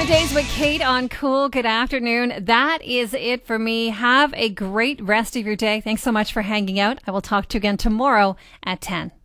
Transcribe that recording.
Middays with Kate on Cool. Good afternoon. That is it for me. Have a great rest of your day. Thanks so much for hanging out. I will talk to you again tomorrow at 10.